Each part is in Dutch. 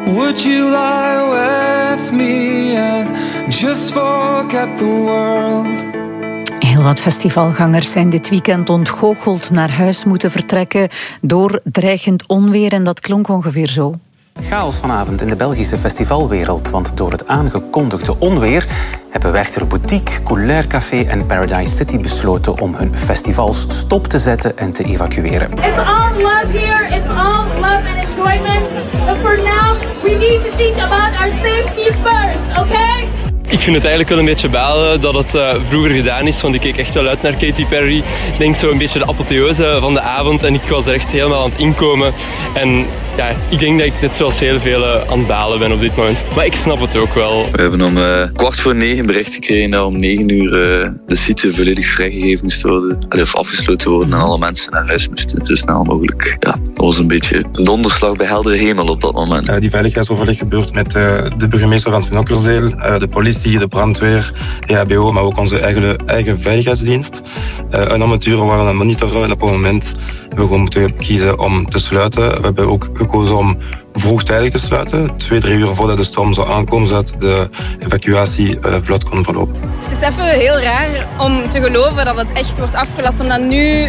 Would you lie with me and just forget the world? Heel wat festivalgangers zijn dit weekend ontgoocheld naar huis moeten vertrekken door dreigend onweer en dat klonk ongeveer zo. Chaos vanavond in de Belgische festivalwereld, want door het aangekondigde onweer hebben Werchter Boutique, Couleur Café en Paradise City besloten om hun festivals stop te zetten en te evacueren. It's all love here, it's all love and enjoyment. But for now, we need to think about our safety first, okay? Ik vind het eigenlijk wel een beetje balen dat het vroeger gedaan is, want ik keek echt wel uit naar Katy Perry. Ik denk zo een beetje de apotheose van de avond en ik was er echt helemaal aan het inkomen. En ja, ik denk dat ik net zoals heel veel aan het balen ben op dit moment. Maar ik snap het ook wel. We hebben om 8:45 bericht gekregen dat om 9 uur de site volledig vrijgegeven moest worden. Of afgesloten worden en alle mensen naar huis moesten zo snel mogelijk. Ja, dat was een beetje een donderslag bij heldere hemel op dat moment. Die veiligheidsoverleg gebeurt met de burgemeester van Sint-Okkerzeel, de politie, de brandweer, EHBO, maar ook onze eigen veiligheidsdienst. Een amateur waar we een monitoren en op het moment hebben we gewoon moeten kiezen om te sluiten. We hebben ook gekozen om vroegtijdig te sluiten. 2-3 uur voordat de storm zou aankomen, zodat de evacuatie vlot kon verlopen. Het is even heel raar om te geloven dat het echt wordt afgelast. Omdat nu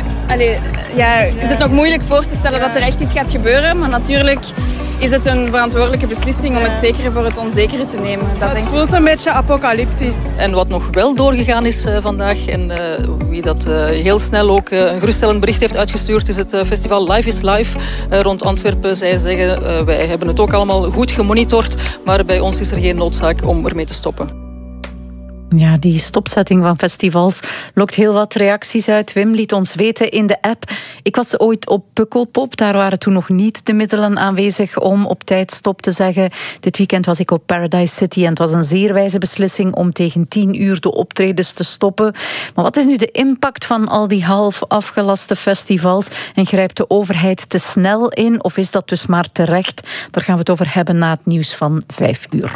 is het nog moeilijk voor te stellen dat er echt iets gaat gebeuren. Maar natuurlijk is het een verantwoordelijke beslissing om het zekere voor het onzekere te nemen. Het voelt een beetje apocalyptisch. En wat nog wel doorgegaan is vandaag en wie dat heel snel ook een geruststellend bericht heeft uitgestuurd is het festival Life is Life rond Antwerpen. Zij zeggen wij hebben het ook allemaal goed gemonitord, maar bij ons is er geen noodzaak om ermee te stoppen. Ja, die stopzetting van festivals lokt heel wat reacties uit. Wim liet ons weten in de app. Ik was ooit op Pukkelpop. Daar waren toen nog niet de middelen aanwezig om op tijd stop te zeggen. Dit weekend was ik op Paradise City en het was een zeer wijze beslissing om tegen 10 uur de optredens te stoppen. Maar wat is nu de impact van al die half afgelaste festivals? En grijpt de overheid te snel in? Of is dat dus maar terecht? Daar gaan we het over hebben na het nieuws van 5 uur.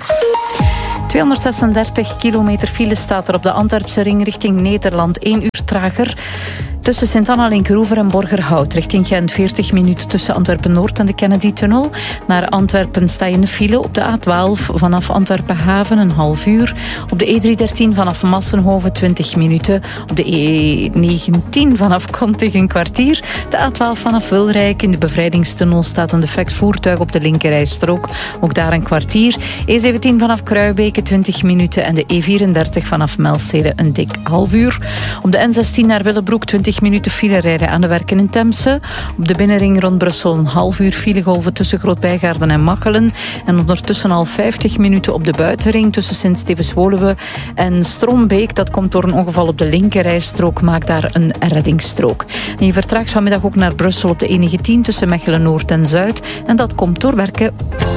236 kilometer file staat er op de Antwerpse ring richting Nederland. 1 uur trager. Tussen Sint-Anna-Linkeroever en Borgerhout. Richting Gent 40 minuten tussen Antwerpen-Noord en de Kennedy-tunnel. Naar Antwerpen sta je in de file op de A12 vanaf Antwerpen-Haven een half uur. Op de E313 vanaf Massenhoven 20 minuten. Op de E19 vanaf Kontig een kwartier. De A12 vanaf Wilrijk in de bevrijdingstunnel staat een defect voertuig op de linkerrijstrook. Ook daar een kwartier. E17 vanaf Kruibeke 20 minuten en de E34 vanaf Melstede een dik half uur. Op de N16 naar Willebroek 20 minuten file rijden aan de werken in Temse. Op de binnenring rond Brussel een half uur filegolven tussen Groot-Bijgaarden en Machelen. En ondertussen al 50 minuten op de buitenring tussen Sint-Stevens-Woluwe en Strombeek. Dat komt door een ongeval op de linkerrijstrook. Maakt daar een reddingsstrook. En je vertraagt vanmiddag ook naar Brussel op de E19 tussen Mechelen-Noord en Zuid. En dat komt door werken.